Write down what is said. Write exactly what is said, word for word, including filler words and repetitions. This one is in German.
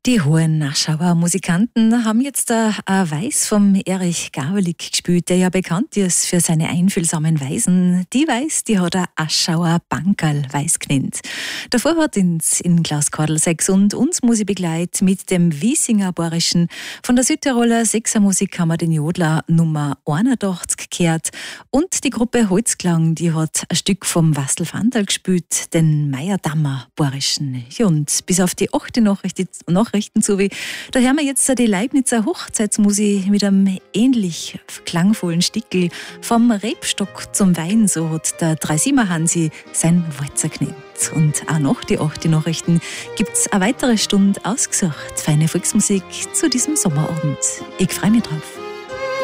Die hohen Naschauer Musikanten haben jetzt ein Weiß vom Erich Gavelik gespielt, der ja bekannt ist für seine einfühlsamen Weisen. Die Weiß, die hat er Aschauer Bankerl Weiß genannt. Davor hat uns in Klaus Kordelsex und uns Musikbegleit mit dem Wiesinger Borischen von der Südtiroler Sechsermusikkammer den Jodler Nummer einundachtzig gehört. Und die Gruppe Holzklang, die hat ein Stück vom Wastel Vandal gespielt, den Meierdammer Borischen. Ja, und bis auf die achte Nachricht, die Nachrichten zu wie, da hören wir jetzt die Leibnizer Hochzeitsmusik mit einem ähnlich klangvollen Stickel vom Rebstock zum Wein, so hat der Dreisiemer Hansi sein Walzer genannt. Und auch nach die achte Nachrichten gibt es eine weitere Stunde ausgesucht, feine Volksmusik zu diesem Sommerabend. Ich freue mich drauf.